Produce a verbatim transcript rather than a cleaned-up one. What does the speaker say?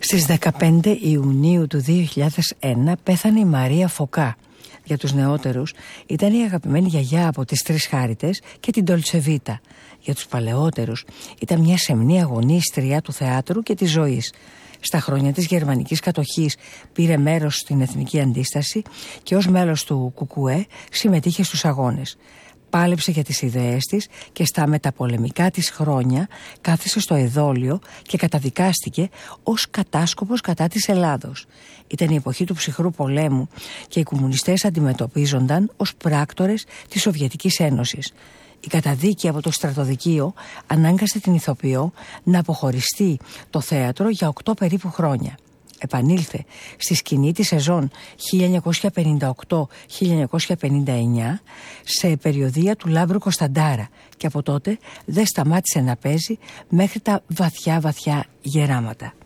Στις δεκαπέντε Ιουνίου του δύο χιλιάδες ένα πέθανε η Μαρία Φωκά. Για τους νεότερους ήταν η αγαπημένη γιαγιά από τις Τρεις Χάριτες και την Ντολτσεβίτα. Για τους παλαιότερους ήταν μια σεμνή αγωνίστρια του θεάτρου και της ζωής. Στα χρόνια της γερμανικής κατοχής πήρε μέρος στην εθνική αντίσταση και ως μέλος του Κουκουέ συμμετείχε στους αγώνες. Πάλεψε για τις ιδέες της και στα μεταπολεμικά της χρόνια κάθισε στο εδόλιο και καταδικάστηκε ως κατάσκοπος κατά της Ελλάδος. Ήταν η εποχή του ψυχρού πολέμου και οι κομμουνιστές αντιμετωπίζονταν ως πράκτορες της Σοβιετικής Ένωσης. Η καταδίκη από το στρατοδικείο ανάγκασε την ηθοποιό να αποχωριστεί το θέατρο για οκτώ περίπου χρόνια. Επανήλθε στη σκηνή τη σεζόν χίλια εννιακόσια πενήντα οκτώ χίλια εννιακόσια πενήντα εννιά σε περιοδεία του Λάμπρου Κωνσταντάρα και από τότε δεν σταμάτησε να παίζει μέχρι τα βαθιά βαθιά γεράματα.